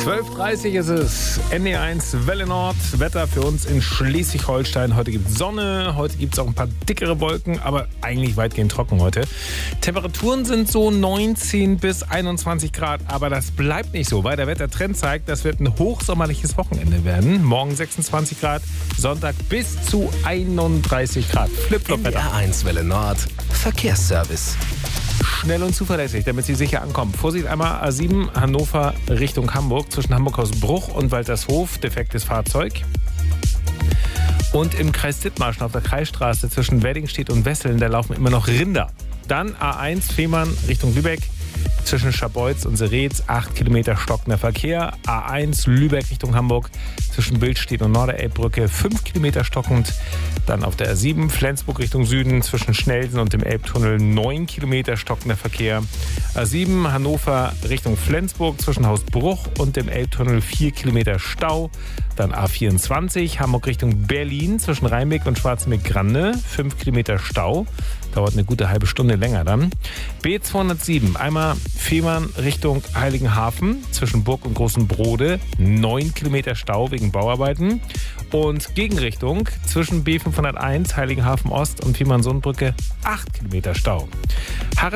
12.30 ist es, ND1 Welle Nord, Wetter für uns in Schleswig-Holstein. Heute gibt es Sonne, heute gibt es auch ein paar dickere Wolken, aber eigentlich weitgehend trocken heute. Temperaturen sind so 19 bis 21 Grad, aber das bleibt nicht so, weil der Wettertrend zeigt, das wird ein hochsommerliches Wochenende werden. Morgen 26 Grad, Sonntag bis zu 31 Grad. Flip-Flop-Wetter. NDR1 Welle Nord, Verkehrsservice. Schnell und zuverlässig, damit Sie sicher ankommen. Vorsicht einmal A7 Hannover Richtung Hamburg, zwischen Hamburg-Hausbruch und Waltershof, defektes Fahrzeug. Und im Kreis Dithmarschen auf der Kreisstraße zwischen Weddingstedt und Wesseln, da laufen immer noch Rinder. Dann A1 Fehmarn Richtung Lübeck, zwischen Scharbeutz und Seretz, 8 Kilometer stockender Verkehr. A1 Lübeck Richtung Hamburg, zwischen Billstedt und Norderelbbrücke, 5 Kilometer stockend. Dann auf der A7 Flensburg Richtung Süden, zwischen Schnelsen und dem Elbtunnel, 9 Kilometer stockender Verkehr. A7 Hannover Richtung Flensburg, zwischen Hausbruch und dem Elbtunnel, 4 Kilometer Stau. Dann A24 Hamburg Richtung Berlin, zwischen Rheinbeck und Schwarzenbeck-Grande, 5 Kilometer Stau. Dauert eine gute halbe Stunde länger dann. B207, einmal Fehmarn Richtung Heiligenhafen, zwischen Burg und Großen Brode, 9 Kilometer Stau wegen Bauarbeiten. Und Gegenrichtung zwischen B501 Heiligenhafen Ost und Fehmarn-Sundbrücke, 8 Kilometer Stau.